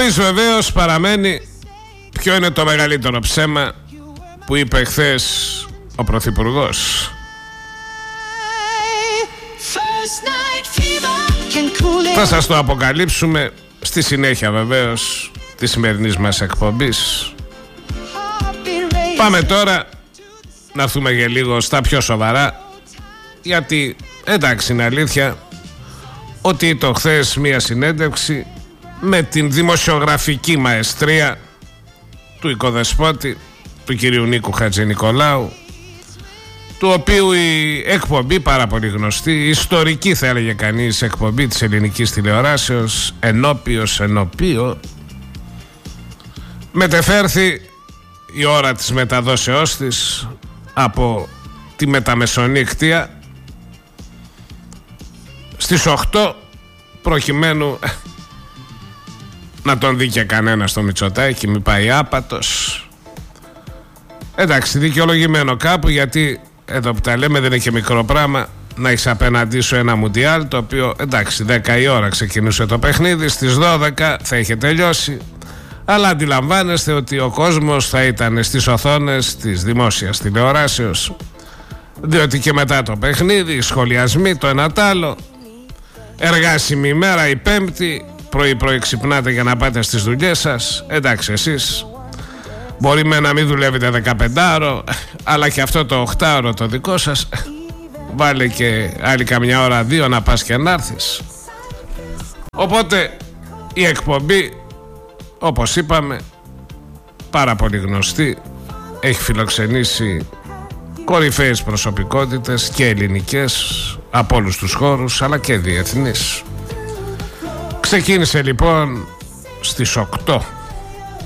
Βεβαίως παραμένει ποιο είναι το μεγαλύτερο ψέμα που είπε χθες ο Πρωθυπουργός. Θα σας το αποκαλύψουμε στη συνέχεια βεβαίως της σημερινής μας εκπομπής. Πάμε τώρα να έρθουμε για λίγο στα πιο σοβαρά, γιατί εντάξει είναι αλήθεια ότι το χθες μία συνέντευξη με την δημοσιογραφική μαεστρία του οικοδεσπότη του κυρίου Νίκου Χατζηνικολάου, του οποίου η εκπομπή πάρα πολύ γνωστή, η ιστορική θα έλεγε κανείς εκπομπή της ελληνικής τηλεοράσεως ενώπιο, μετεφέρθη η ώρα της μεταδόσεώς της από τη μεταμεσονύκτια στις 8 προκειμένου να τον δει και κανένα στο Μητσοτάκη, μη πάει άπατος. Εντάξει, δικαιολογημένο κάπου, γιατί εδώ που τα λέμε δεν είναι και μικρό πράγμα να έχεις απέναντί σου ένα μουντιάλ, το οποίο εντάξει 10 η ώρα ξεκινούσε το παιχνίδι, στις 12 θα είχε τελειώσει, αλλά αντιλαμβάνεστε ότι ο κόσμος θα ήταν στις οθόνες της δημόσιας τηλεοράσεως, διότι και μετά το παιχνίδι, οι σχολιασμοί, το ένα τ' άλλο, εργάσιμη ημέρα η Πέμπτη, πρωί ξυπνάτε για να πάτε στις δουλειές σας. Εντάξει, εσείς μπορεί με να μην δουλεύετε 15ωρο, αλλά και αυτό το 8ωρο το δικό σας, βάλε και άλλη καμιά ώρα 2 να πας και να έρθεις. Οπότε η εκπομπή, όπως είπαμε, πάρα πολύ γνωστή, έχει φιλοξενήσει κορυφαίες προσωπικότητες και ελληνικές από όλους τους χώρους, αλλά και διεθνείς. Ξεκίνησε λοιπόν στις 8